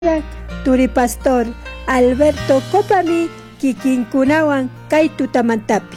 Turi Pastor Alberto Copami kikinkunawan kay tutamantapi.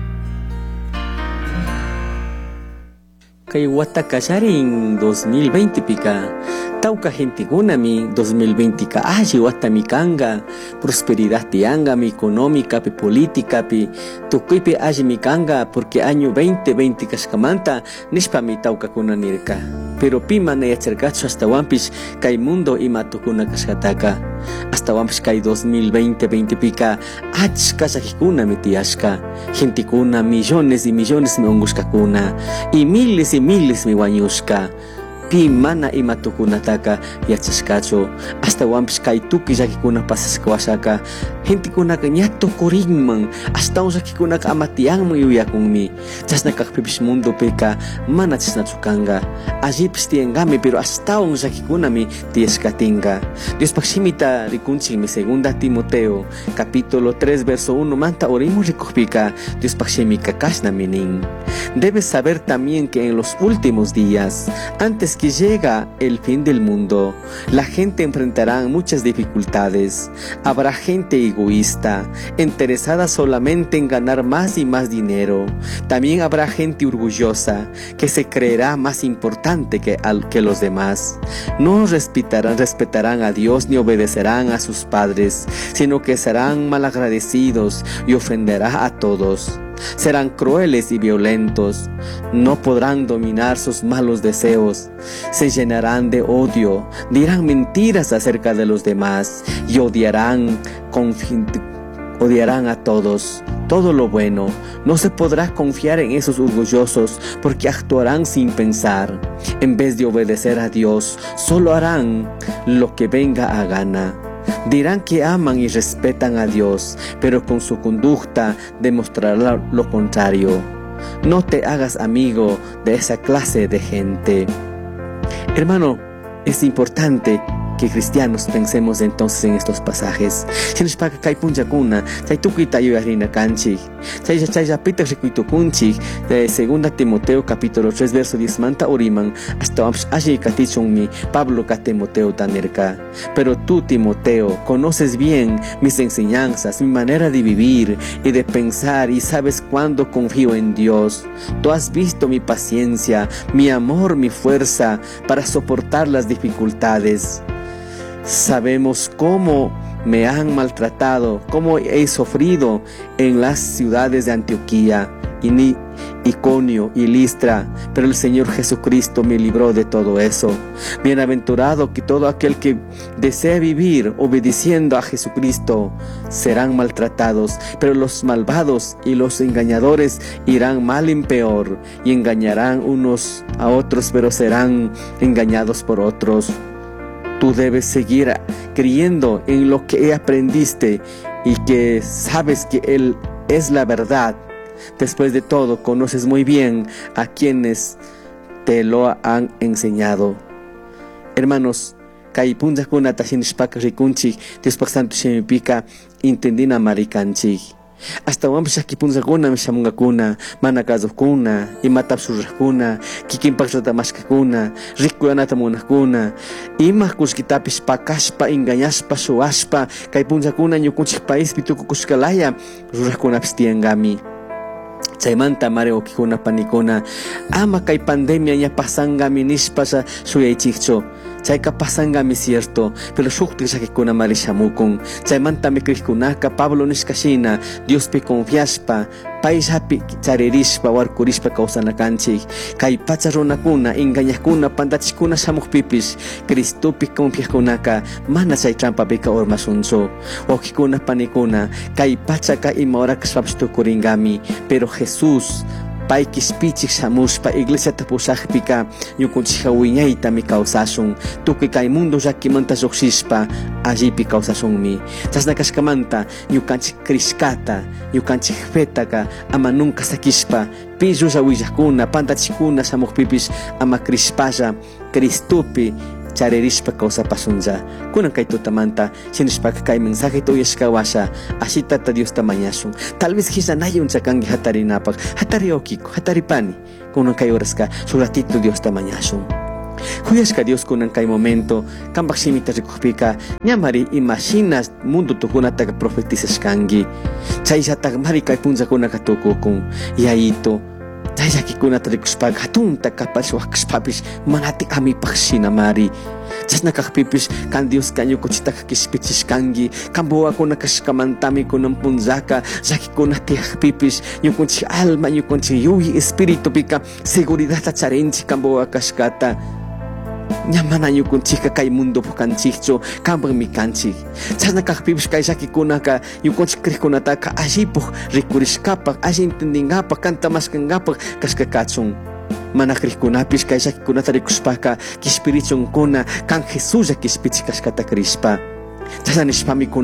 Kay wata kasaring 2020 pika tauka gentekunami 2020 ka wata mikanga prosperidad tianga mi económica pi política pi tukuipi mikanga porque año 2020 kaskamanta nishpa mi tauka kunanirka pero pima na yacercacho hasta wampis kay mundo ima tukuna kaskataka hasta wampis kay 2020 pika kasakikuna mi tiashka gentikuna millones y millones mi onguskakuna y miles mi wañushka pimana imatukunataka yachashkacho hasta wampis kay tuki llakikuna pasaskawashaka gentikunaka ñatukurinman hasta llakikunaka amatianman yuyakunmi chasna kakpipis mundo peka mana chasnachu kanga allipis tiengami pero hasta llakikunami tieskattinga Diospak shimita rikunchikmi segunda Timoteo capítulo 3 verso 1 manta orimos rikukpika Diospak shimika kashnami nin debes saber también que en los últimos días antes que llega el fin del mundo, la gente enfrentará muchas dificultades. Habrá gente egoísta, interesada solamente en ganar más y más dinero. También habrá gente orgullosa, que se creerá más importante que los demás. No respetarán a Dios ni obedecerán a sus padres, sino que serán malagradecidos y ofenderán a todos. Serán crueles y violentos, no podrán dominar sus malos deseos, se llenarán de odio, dirán mentiras acerca de los demás y odiarán a todos. Todo lo bueno, no se podrá confiar en esos orgullosos porque actuarán sin pensar. En vez de obedecer a Dios, solo harán lo que venga a gana. Dirán que aman y respetan a Dios, pero con su conducta demostrarán lo contrario. No te hagas amigo de esa clase de gente. Hermano, es importante que cristianos pensemos entonces en estos pasajes. Si nos paga kai punjakuna, chay tukita yoyarina kanchik, chay yapita rikuitukunchik, de 2 Timoteo capítulo 3 verso 10 manta oriman, hasta allí katichunmi Pablo ka Timoteo tanerka. Pero tú, Timoteo, conoces bien mis enseñanzas, mi manera de vivir y de pensar y sabes cuándo confío en Dios. Tú has visto mi paciencia, mi amor, mi fuerza para soportar las dificultades. Sabemos cómo me han maltratado, cómo he sufrido en las ciudades de Antioquía, Iconio y Listra, pero el Señor Jesucristo me libró de todo eso. Bienaventurado que todo aquel que desee vivir obedeciendo a Jesucristo serán maltratados, pero los malvados y los engañadores irán mal en peor y engañarán unos a otros, pero serán engañados por otros. Tú debes seguir creyendo en lo que aprendiste y que sabes que Él es la verdad. Después de todo, conoces muy bien a quienes te lo han enseñado. Hermanos, kay punjakuna tashinishpaka rikunchik, Diospak santo shemipika intendina marikanchik. Hasta wampis punjakuna mishamungakuna, mana kazukuna, imatapsurrakuna, kikinpakshatamashkakuna, rikuyanata munakuna, imak kuskitapis pakashpa, engañashpa, shuashpa, kay punjakuna ñukunchik paispi tukukushkalaya, rurakunapis tiangami. Chaymanta mare okikuna panikuna ama kay pandemia ya pasangami nishpa shuyaychikchu chayka pasangami cierto pero shukti shakikuna mari shamukun chaymanta mikrikkunaka Pablo nishkashina Diospi confiashpa paysapi charirishpa warkurishpa kawsanakanchik kay pacha runakuna engañaqkuna pantachikuna shamukpipis Cristopi confiaqkunaka mana chay trampapika urmasunchu okikuna panikuna kay pachaka imahora kashpapish tukuringami pero Jesús pay kispichik shamushpa iglesia tapusaqpika ñukunchik hawiñayta mi kawsasun tukuy kay mundo llakimanta lluqshishpa allipi kawsasunmi chasna kashkamanta ñukanchik krishkata ñukanchik fetaka ama nunca sakishpa pi llulla willaqkuna pantachikuna shamuqpipish ama krishpalla Cristupi charirishpa kawsapasunlla kunan kay tutamanta shinishpaka kay mensaje tuyashkawasha ashitata Dios tamañashun tal vez hisanayun chakangi hatarinapak hatari okiko hataripani kunan kay horaska su ratito Dios tamañashun Kuyashka Dios kunan kay momento kambak simita rikukpika ñamari imaginas mundo tukunataka profetizashkangi chaysataka mari kay punzakunaka tukukun yaito chayllakikunata rikushpaka hatunta kapash waqkashpapish manati amipaqshina mari chasnakaqpipish kan Dios ñukunchitaka kishpichishkangi kambuwakuna kashkamantami kunan punzaka llakikuna tiyaqpipish ñukunchik alma ñukunchik yuyi espiritupika seguridadta charinchik kambuwa kashkata ñamana ñukunchika kay mundo pukanchikchu kampan mikanchik chasnakaqpipish kay llakikunaka ñukunchik kriqkunataka allipuq rikurishkapak alli entendingapak kantamashkangapak kashkakachun mana kriqkunapish kay llakikunata rikushpaka kishpirichunkuna kan Jesulla kishpichik kashkata krishpa chasna nishpami